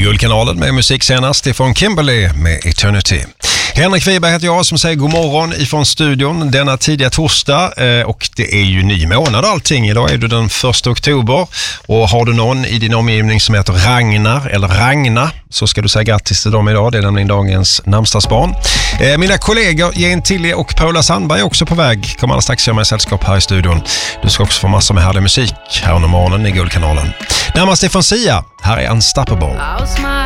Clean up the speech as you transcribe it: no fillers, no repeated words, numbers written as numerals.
Guldkanalen med musik senast ifrån Kimberly med Eternity. Henrik Wiberg heter jag som säger god morgon ifrån studion denna tidiga torsdag, och det är ju ny månad allting. Idag är det den 1 oktober och har du någon i din omgivning som heter Ragnar eller Ragna så ska du säga grattis till dem idag. Det är nämligen dagens namnsdagsbarn. Mina kollegor Jane Tilly och Paula Sandberg är också på väg. Kommer alldeles strax göra mig sällskap här i studion. Du ska också få massor med härlig musik här under morgonen i Guldkanalen. Närmast ifrån Sia, här är Unstoppable.